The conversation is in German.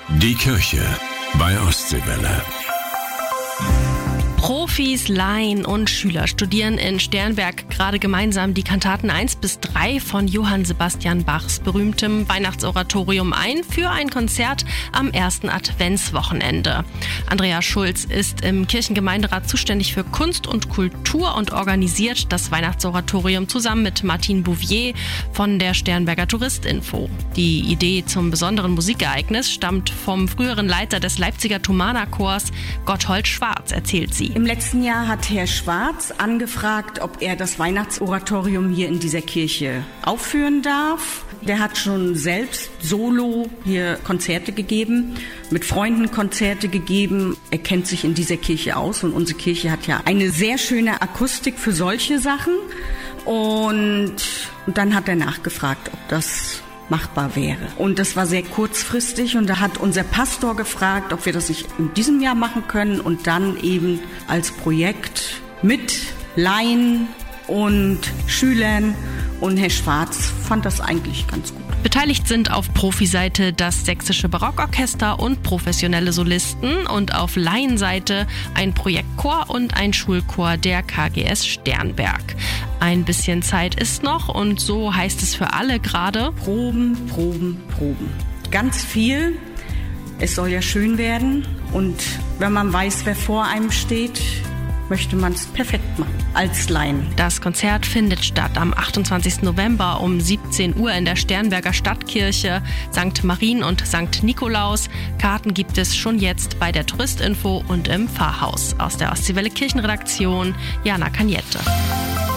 Die Kirche bei Ostseewelle. Profis, Laien und Schüler studieren in Sternberg gerade gemeinsam die Kantaten 1-3 von Johann Sebastian Bachs berühmtem Weihnachtsoratorium ein für ein Konzert am ersten Adventswochenende. Andrea Schulz ist im Kirchengemeinderat zuständig für Kunst und Kultur und organisiert das Weihnachtsoratorium zusammen mit Martin Bouvier von der Sternberger Touristinfo. Die Idee zum besonderen Musikereignis stammt vom früheren Leiter des Leipziger Thomanerchors, Gotthold Schwarz, erzählt sie. Im letzten Jahr hat Herr Schwarz angefragt, ob er das Weihnachtsoratorium hier in dieser Kirche aufführen darf. Der hat schon selbst solo hier Konzerte gegeben, mit Freunden Konzerte gegeben. Er kennt sich in dieser Kirche aus und unsere Kirche hat ja eine sehr schöne Akustik für solche Sachen. Und dann hat er nachgefragt, ob das machbar wäre. Und das war sehr kurzfristig und da hat unser Pastor gefragt, ob wir das nicht in diesem Jahr machen können und dann eben als Projekt mit Laien und Schülern, und Herr Schwarz fand das eigentlich ganz gut. Beteiligt sind auf Profiseite das Sächsische Barockorchester und professionelle Solisten und auf Laienseite ein Projektchor und ein Schulchor der KGS Sternberg. Ein bisschen Zeit ist noch und so heißt es für alle gerade: Proben, Proben, Proben. Ganz viel. Es soll ja schön werden und wenn man weiß, wer vor einem steht, möchte man es perfekt machen, als Laien. Das Konzert findet statt am 28. November um 17 Uhr in der Sternberger Stadtkirche, St. Marien und St. Nikolaus. Karten gibt es schon jetzt bei der Touristinfo und im Pfarrhaus. Aus der Ostseewelle Kirchenredaktion, Jana Cagnette.